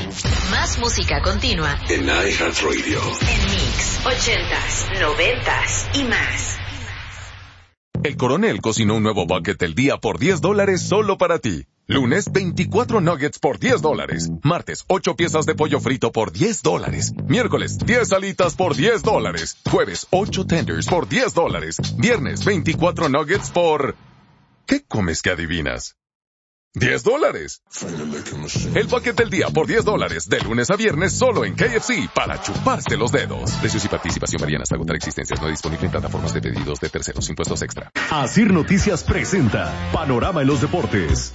Más música continua en iHeartRadio. En Mix, 80s, 90s y más. El Coronel cocinó un nuevo bucket del día por $10 solo para ti. Lunes, 24 nuggets por $10. Martes, 8 piezas de pollo frito por $10. Miércoles, 10 alitas por $10. Jueves, 8 tenders por $10. Viernes, 24 nuggets por... ¿Qué comes que adivinas? $10. El bucket del día por $10, de lunes a viernes solo en KFC, para chuparse los dedos. Precios y participación varían hasta agotar existencias. No disponible en plataformas de pedidos de terceros. Impuestos extra. Asir Noticias presenta Panorama en los Deportes.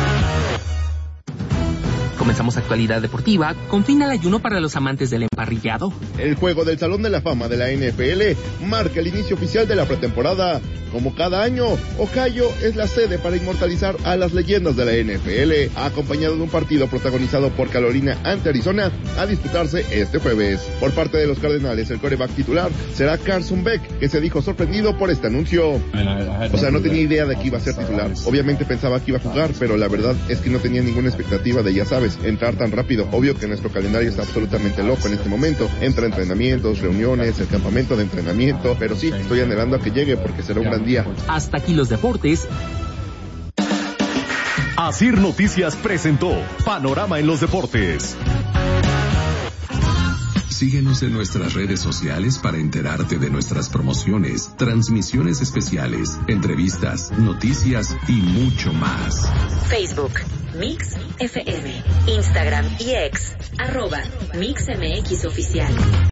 Comenzamos actualidad deportiva con fin al ayuno para los amantes del emparrillado. El juego del Salón de la Fama de la NFL marca el inicio oficial de la pretemporada. Como cada año, Ohio es la sede para inmortalizar a las leyendas de la NFL, acompañado de un partido protagonizado por Carolina ante Arizona a disputarse este jueves. Por parte de los Cardenales, el quarterback titular será Carson Beck, que se dijo sorprendido por este anuncio. O sea, no tenía idea de que iba a ser titular. Obviamente pensaba que iba a jugar, pero la verdad es que no tenía ninguna expectativa de, ya sabes, entrar tan rápido. Obvio que nuestro calendario está absolutamente loco en este momento, entre entrenamientos, reuniones, el campamento de entrenamiento, pero sí, estoy anhelando a que llegue porque será un gran día. Hasta aquí los deportes. Asir Noticias presentó Panorama en los Deportes. Síguenos en nuestras redes sociales para enterarte de nuestras promociones, transmisiones especiales, entrevistas, noticias y mucho más. Facebook, Mix FM, Instagram y X, @MixMX Oficial.